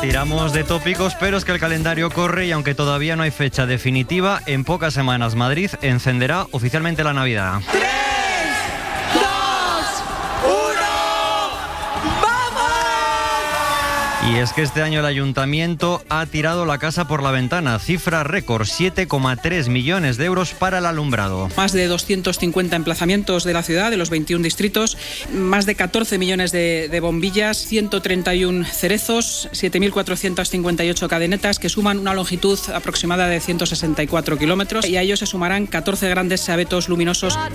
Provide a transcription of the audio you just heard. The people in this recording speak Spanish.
Tiramos de tópicos, pero es que el calendario corre y aunque todavía no hay fecha definitiva, en pocas semanas Madrid encenderá oficialmente la Navidad. 3, 2, 1, ¡vamos! Y es que este año el ayuntamiento ha tirado la casa por la ventana, cifra récord, 7,3 millones de euros para el alumbrado. Más de 250 emplazamientos de la ciudad, de los 21 distritos, más de 14 millones de bombillas, 131 cerezos, 7.458 cadenetas que suman una longitud aproximada de 164 kilómetros y a ellos se sumarán 14 grandes abetos luminosos.